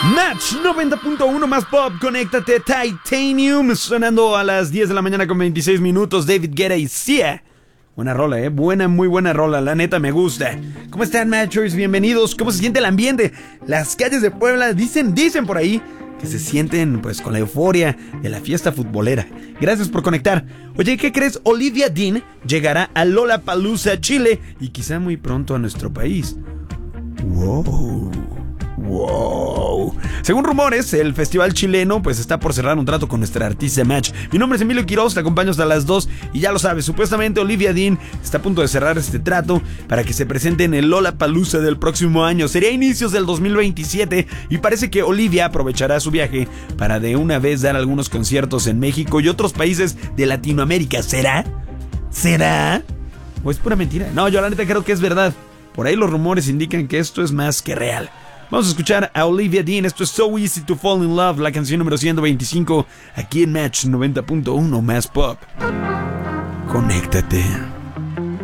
Match 90.1 más pop, conéctate. Titanium sonando a las 10 de la mañana con 26 minutos. David Guetta y Sia. Buena rola, muy buena rola, la neta me gusta. ¿Cómo están, Matchers? Bienvenidos. ¿Cómo se siente el ambiente? Las calles de Puebla dicen por ahí que se sienten pues con la euforia de la fiesta futbolera. Gracias por conectar. Oye, ¿qué crees? Olivia Dean llegará a Lollapalooza, Chile, y quizá muy pronto a nuestro país. Wow. Según rumores, el festival chileno pues está por cerrar un trato con nuestra artista Match. Mi nombre es Emilio Quiroz, te acompaño hasta las 2 y ya lo sabes, supuestamente Olivia Dean está a punto de cerrar este trato para que se presente en el Lollapalooza del próximo año. Sería a inicios del 2027 y parece que Olivia aprovechará su viaje para de una vez dar algunos conciertos en México y otros países de Latinoamérica. ¿Será? ¿O es pura mentira? No, yo la neta creo que es verdad. Por ahí los rumores indican que esto es más que real. Vamos a escuchar a Olivia Dean. Esto es So Easy to Fall in Love, la canción número 125, aquí en Match 90.1 más pop. Conéctate.